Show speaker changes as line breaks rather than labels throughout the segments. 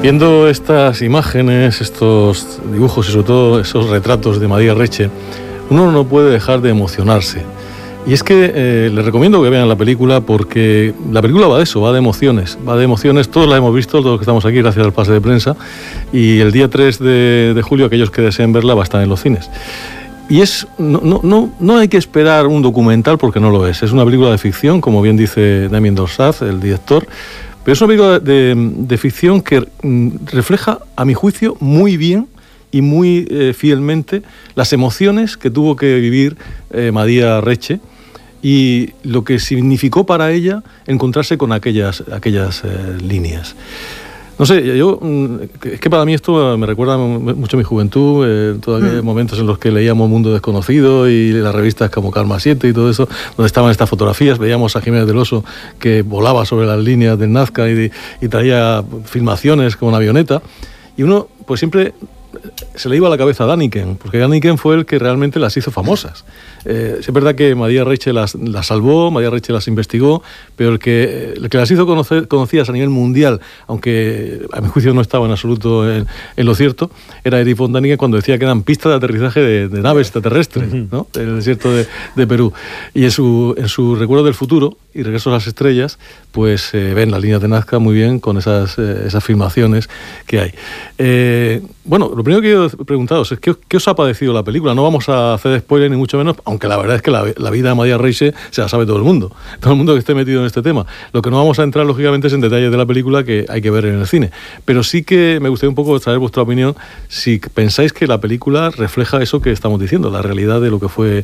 Viendo estas imágenes, estos dibujos y sobre todo esos retratos de María Reche, uno no puede dejar de emocionarse. Y es que les recomiendo que vean la película porque la película va de eso, va de emociones, todos la hemos visto, todos los que estamos aquí gracias al pase de prensa, y el día 3 de julio aquellos que deseen verla va a estar en los cines. Y no hay que esperar un documental porque no lo es una película de ficción, como bien dice Damien Dorsaz, el director, pero es una película de ficción que refleja, a mi juicio, muy bien y muy fielmente las emociones que tuvo que vivir María Reche y lo que significó para ella encontrarse con aquellas líneas. No sé, es que para mí esto me recuerda mucho a mi juventud, todos aquellos momentos en los que leíamos Mundo Desconocido y las revistas como Karma 7 y todo eso, donde estaban estas fotografías, veíamos a Jiménez del Oso que volaba sobre las líneas del Nazca y traía filmaciones con una avioneta, y uno pues siempre se le iba a la cabeza a Däniken, porque Däniken fue el que realmente las hizo famosas. Es verdad que María Reche las salvó, María Reche las investigó, pero el que las hizo conocidas a nivel mundial, aunque a mi juicio no estaba en absoluto en lo cierto, era Erich von Däniken cuando decía que eran pistas de aterrizaje de naves extraterrestres, ¿no? En el desierto de Perú. Y en su Recuerdo del futuro y Regreso a las estrellas, pues ven las líneas de Nazca muy bien con esas filmaciones que hay. Bueno, lo primero que yo he preguntado es ¿qué os ha parecido la película? No vamos a hacer spoiler ni mucho menos, aunque la verdad es que la vida de María Reche se la sabe todo el mundo que esté metido en este tema. Lo que no vamos a entrar, lógicamente, es en detalles de la película que hay que ver en el cine. Pero sí que me gustaría un poco saber vuestra opinión, si pensáis que la película refleja eso que estamos diciendo, la realidad de lo que fue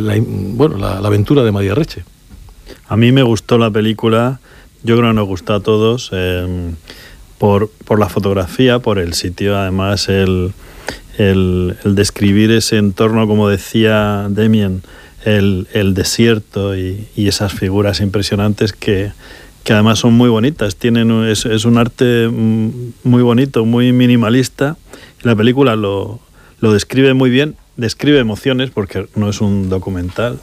la aventura de María Reche.
A mí me gustó la película, yo creo que nos gustó a todos, por la fotografía, por el sitio, además el describir ese entorno, como decía Damien, el desierto y esas figuras impresionantes que además son muy bonitas, es un arte muy bonito, muy minimalista. La película lo describe muy bien, describe emociones porque no es un documental,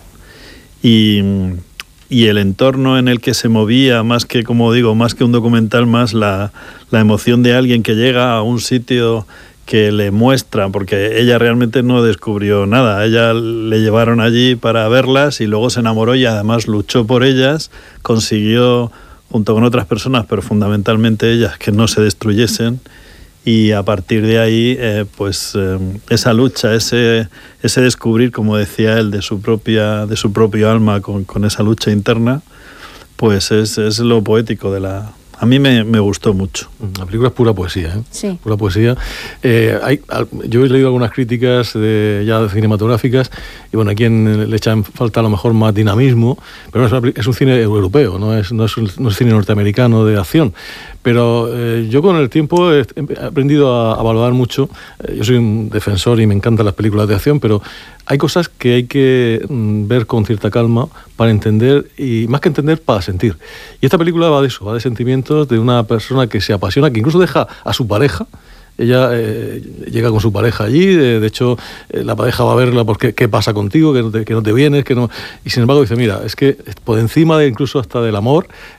y el entorno en el que se movía, más que un documental, más la emoción de alguien que llega a un sitio que le muestra, porque ella realmente no descubrió nada, ella le llevaron allí para verlas y luego se enamoró y además luchó por ellas, consiguió, junto con otras personas, pero fundamentalmente ellas, que no se destruyesen, y a partir de ahí esa lucha, ese descubrir, como decía él, de su propio alma con esa lucha interna, pues es lo poético de la... A mí me gustó mucho.
La película es pura poesía, ¿eh? Sí. Pura poesía. Yo he leído algunas críticas ya cinematográficas y bueno, aquí le echan falta a lo mejor más dinamismo, pero es un cine europeo, no es cine norteamericano de acción. Pero yo con el tiempo he aprendido a valorar mucho. Yo soy un defensor y me encantan las películas de acción, pero hay cosas que hay que ver con cierta calma para entender, y más que entender, para sentir. Y esta película va de eso, va de sentimientos de una persona que se apasiona, que incluso deja a su pareja. Ella llega con su pareja allí, de hecho la pareja va a verla porque qué pasa contigo, que no te vienes, que no... Y sin embargo dice, mira, es que por encima incluso hasta del amor,